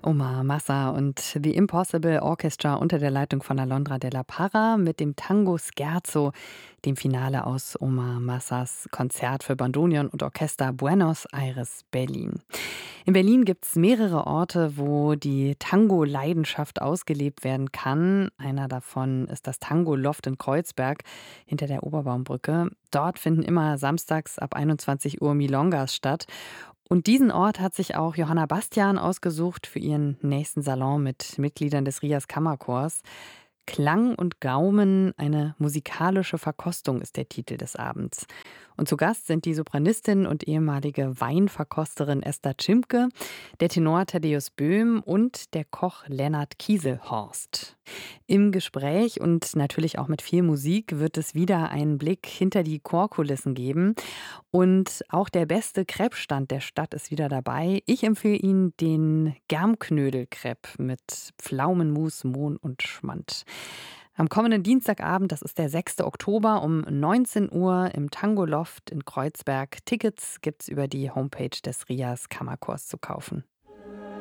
Omar Massa und The Impossible Orchestra unter der Leitung von Alondra de la Parra mit dem Tango Scherzo, dem Finale aus Omar Massas Konzert für Bandoneon und Orchester Buenos Aires, Berlin. In Berlin gibt es mehrere Orte, wo die Tango-Leidenschaft ausgelebt werden kann. Einer davon ist das Tango-Loft in Kreuzberg hinter der Oberbaumbrücke. Dort finden immer samstags ab 21 Uhr Milongas statt. Und diesen Ort hat sich auch Johanna Bastian ausgesucht für ihren nächsten Salon mit Mitgliedern des Rias Kammerchors. Klang und Gaumen, eine musikalische Verkostung ist der Titel des Abends. Und zu Gast sind die Sopranistin und ehemalige Weinverkosterin Esther Cimke, der Tenor Thaddeus Böhm und der Koch Lennart Kieselhorst. Im Gespräch und natürlich auch mit viel Musik wird es wieder einen Blick hinter die Chorkulissen geben. Und auch der beste Crepe-Stand der Stadt ist wieder dabei. Ich empfehle Ihnen den Germknödel-Crepe mit Pflaumenmus, Mohn und Schmand. Am kommenden Dienstagabend, das ist der 6. Oktober um 19 Uhr im Tango Loft in Kreuzberg. Tickets gibt's über die Homepage des Rias Kammerchors zu kaufen.